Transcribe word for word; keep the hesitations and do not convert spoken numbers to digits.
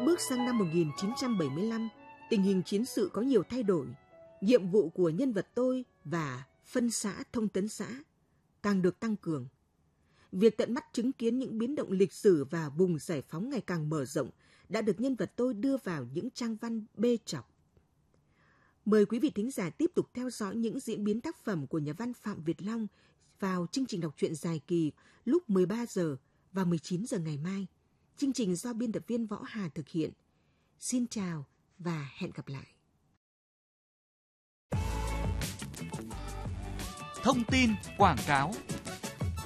bước sang năm một nghìn chín trăm bảy mươi lăm, tình hình chiến sự có nhiều thay đổi. Nhiệm vụ của nhân vật tôi và phân xã thông tấn xã càng được tăng cường. Việc tận mắt chứng kiến những biến động lịch sử và vùng giải phóng ngày càng mở rộng đã được nhân vật tôi đưa vào những trang văn bê trọc. Mời quý vị thính giả tiếp tục theo dõi những diễn biến tác phẩm của nhà văn Phạm Việt Long vào chương trình đọc truyện dài kỳ lúc mười ba giờ và mười chín giờ ngày mai. Chương trình do biên tập viên Võ Hà thực hiện. Xin chào và hẹn gặp lại. Thông tin quảng cáo.